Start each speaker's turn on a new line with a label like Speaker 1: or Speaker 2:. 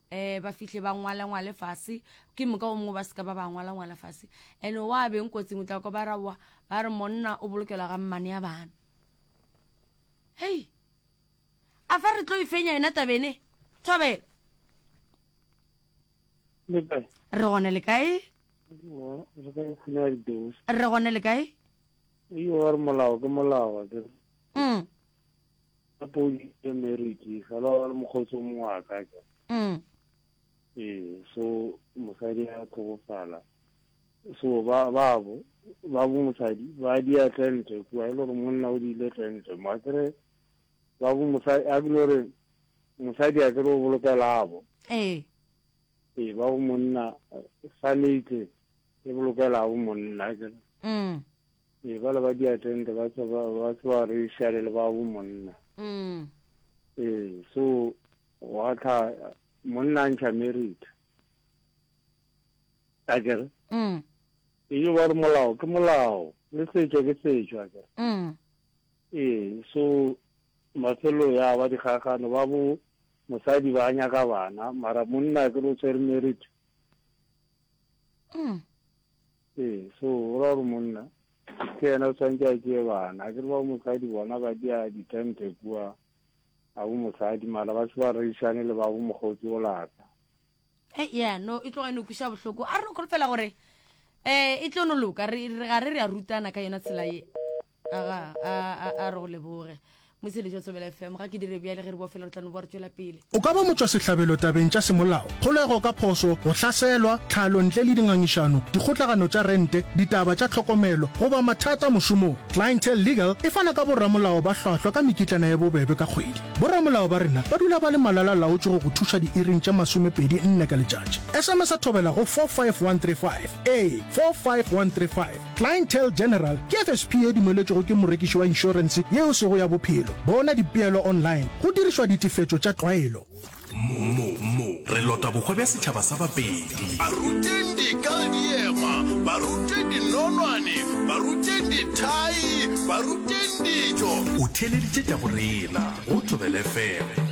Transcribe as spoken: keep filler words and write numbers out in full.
Speaker 1: eh ba fihle ba ngwala ngwale fase ke moka o mo ba ska ba ba ngwala ngwala fase ene wa be nkotsing utla ko ba rawa ba re monna o bolokela ga mmane ya bana hey a fa re tlo ifenya ena tabene tsobe
Speaker 2: le kae
Speaker 1: re gone le kae
Speaker 2: re ka fina di dos
Speaker 1: re gone le kae
Speaker 2: io ar molao ke molao ke
Speaker 1: mm
Speaker 2: a poli e meriki sala mo khotso mo aka ke
Speaker 1: mm
Speaker 2: eh so mosadi a tsofala so ba babo ba bo mosadi ba di a tlente ku a lo monna o di le tlente ma kre ba bo mosadi a glore mosadi a tlo boloka labo
Speaker 1: eh
Speaker 2: eh ba bo monna sanite e boloka labo monna ke
Speaker 1: mm
Speaker 2: e ba la ba di a tlente ba tsa ba tsa re share le ba bo monna
Speaker 1: mm
Speaker 2: eh so wa tha monna ntsha merit agere
Speaker 1: mm
Speaker 2: e wa molao ke molao le setso ke setso agere
Speaker 1: mm
Speaker 2: eh so matselo ya ba di gagano ba bo mosadi ba nya ka bana mara monna ke ro tsere merit
Speaker 1: mm
Speaker 2: eh so ro ro monna ke na tsanja ke bana ke ba mosadi bona ba dia di tente bua a bo mosadi mala ba tswa re ishane le ba bo mogotsi o lata
Speaker 1: eh ya no e tlo ga no kusha bohloko a re go fela gore eh e tlo no loka re ga re re a rutana ka yona tsela ye aga a a re go leboge Musile jo tsobela F M ga ke dire bya le ge re bo fela tlano bo re tswela pele
Speaker 3: o ka ba motswa sehlabelo tabeng tša semolao kgolego ka phoso go hlaselwa tlhalo ntle le dingangišano dikgotlagano tša rente ditaba tša tlhokomelo goba mathata mošomong Clientele Legal e fana ka borramolao ba hlwahlwa ka mekitlana ya bobebe ka kgwedi borramolao ba rena ba dula ba le malala laotše go go thuša diiring tša masomepedi nne ka letšatši S M S a thobela go four five one three five a four five one three five Clientele General ke F S P e dumeletšego ke morekiši wa inšorense yeo sego ya bophelo bona dipeelo online go dirišwa ditifetšo tša tlwaelo
Speaker 4: mo mo re lota bokgwa bja setšhaba sa bapedi
Speaker 5: barutendi ka diema barutendi nonwane barutendi thai barutendi jo
Speaker 4: o theleditše tša borena go thobele feme